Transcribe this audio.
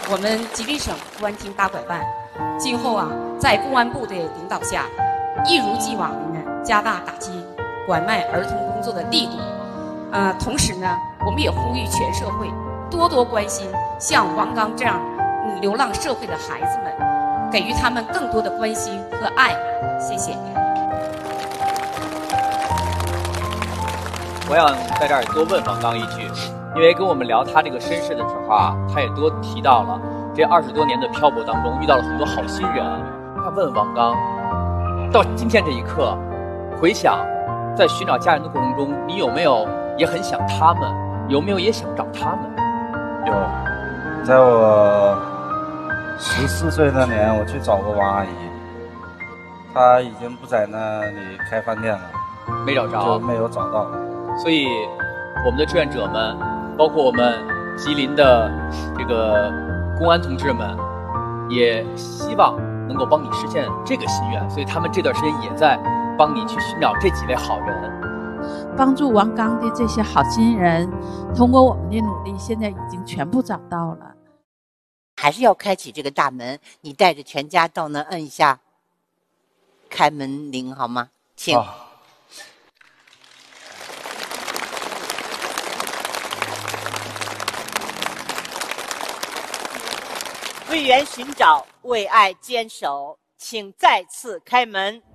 我们吉林省公安厅八拐办今后在公安部的领导下，一如既往的呢，加大打击拐卖儿童工作的力度。同时呢，我们也呼吁全社会多多关心像王刚这样流浪社会的孩子们，给予他们更多的关心和爱。谢谢。 我想在这儿多问王刚一句，因为跟我们聊他这个身世的时候他也多提到了这20多年的漂泊当中遇到了很多好心人。他问王刚，到今天这一刻，回想在寻找家人的过程中，你有没有也很想他们？有没有也想找他们？ 有，在我14岁那年，我去找过王阿姨，她已经不在那里开饭店了， 没找着， 就没有找到。 所以我们的志愿者们，包括我们吉林的这个公安同志们，也希望能够帮你实现这个心愿，所以他们这段时间也在帮你去寻找这几位好人。 帮助王刚的这些好心人，通过我们的努力，现在已经全部找到了。 还是要开启这个大门，你带着全家到那摁一下开门铃好吗？请。为缘寻找，为爱坚守，请再次开门。